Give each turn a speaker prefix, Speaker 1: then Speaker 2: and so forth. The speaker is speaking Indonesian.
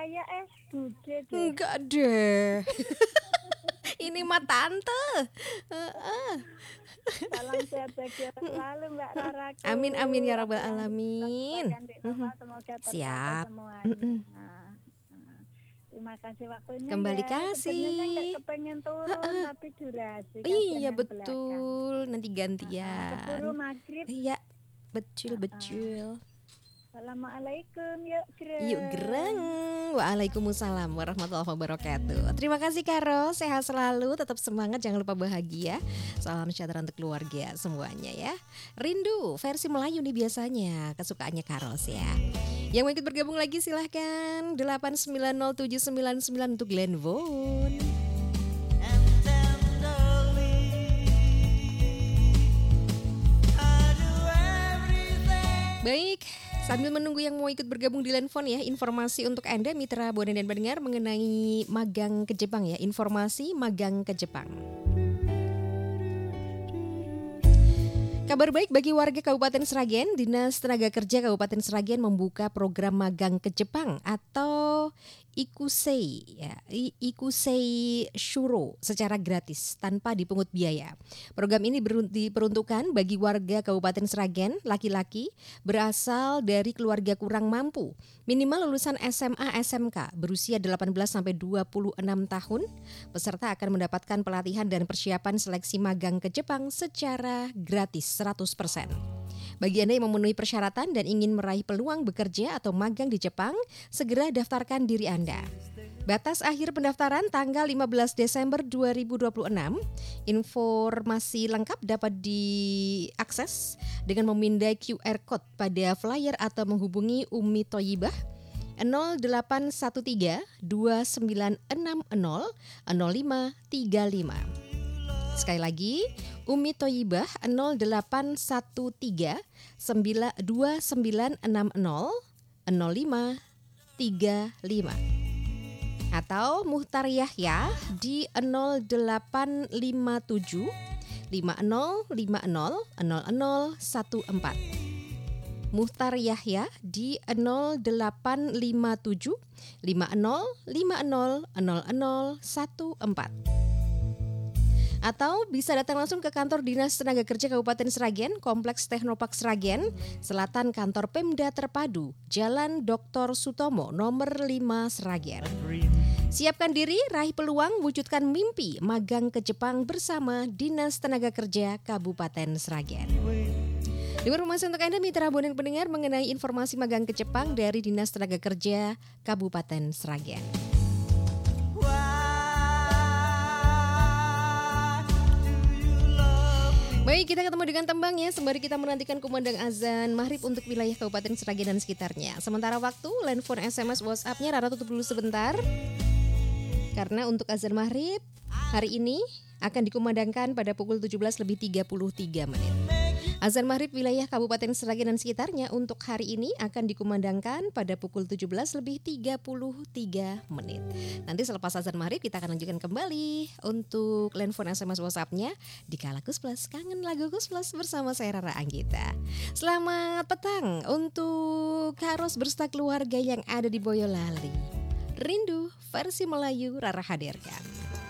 Speaker 1: saya bude deh.
Speaker 2: Enggak deh. Ini mah tante.
Speaker 1: Salam sehat bagi selalu Mbak Raraku.
Speaker 2: Amin ya rabbal
Speaker 1: Apa yang
Speaker 2: alamin.
Speaker 1: disampaikan di Nova semoga tercapai
Speaker 2: Siap.
Speaker 1: semuanya. Terima kasih waktunya
Speaker 2: Kembali
Speaker 1: ya.
Speaker 2: kasih.
Speaker 1: Sebenarnya nggak kepengen turun tapi durasi.
Speaker 2: Iya betul. Nanti
Speaker 1: Keburu
Speaker 2: gantian.
Speaker 1: maghrib.
Speaker 2: Iya betul.
Speaker 1: Assalamualaikum, yuk
Speaker 2: Gereng. Waalaikumsalam warahmatullahi wabarakatuh. Terima kasih Karo, sehat selalu, tetap semangat, jangan lupa bahagia. Salam sejahtera untuk keluarga semuanya ya. Rindu versi Melayu nih biasanya, kesukaannya Karos ya. Yang mau ikut bergabung lagi silahkan 8907999 untuk Glenn Von. Baik, sambil menunggu yang mau ikut bergabung di Lenfon ya, informasi untuk Anda mitra Bonen dan pendengar mengenai magang ke Jepang ya, informasi magang ke Jepang. Kabar baik bagi warga Kabupaten Sragen, Dinas Tenaga Kerja Kabupaten Sragen membuka program magang ke Jepang atau Ikusei ya, Ikusei Shuro secara gratis tanpa dipungut biaya. Program ini diperuntukkan bagi warga Kabupaten Sragen laki-laki berasal dari keluarga kurang mampu, minimal lulusan SMA SMK berusia 18 sampai 26 tahun. Peserta akan mendapatkan pelatihan dan persiapan seleksi magang ke Jepang secara gratis 100%. Bagi Anda yang memenuhi persyaratan dan ingin meraih peluang bekerja atau magang di Jepang, segera daftarkan diri Anda. Batas akhir pendaftaran tanggal 15 Desember 2026. Informasi lengkap dapat diakses dengan memindai QR Code pada flyer atau menghubungi Umi Thoyibah 0813 2960 0535. Sekali lagi, Umi Thoyibah 0813 2960 0535 atau Muhtar Yahya di 0857 5050 0014. Muhtar Yahya di 0857 5050 0014. Atau bisa datang langsung ke kantor Dinas Tenaga Kerja Kabupaten Sragen, Kompleks Teknopark Sragen, Selatan Kantor Pemda Terpadu, Jalan Dr. Sutomo, nomor 5 Sragen. Siapkan diri, raih peluang, wujudkan mimpi magang ke Jepang bersama Dinas Tenaga Kerja Kabupaten Sragen. Informasi untuk Anda mitra Bonen pendengar mengenai informasi magang ke Jepang dari Dinas Tenaga Kerja Kabupaten Sragen. Baik, kita ketemu dengan tembang ya, sembari kita menantikan kumandang azan maghrib untuk wilayah Kabupaten Sragen dan sekitarnya. Sementara waktu, line phone, SMS, WhatsApp-nya Rara tutup dulu sebentar. Karena untuk azan maghrib hari ini akan dikumandangkan pada pukul 17:33. Azan maghrib wilayah Kabupaten Sragen dan sekitarnya untuk hari ini akan dikumandangkan pada pukul 17:33. Nanti selepas azan maghrib kita akan lanjutkan kembali untuk line phone, SMS, WhatsApp-nya di Kala Kus Plus, kangen lagu Kus Plus bersama saya Rara Anggita. Selamat petang untuk Karos berserta keluarga yang ada di Boyolali. Rindu versi Melayu Rara hadirkan.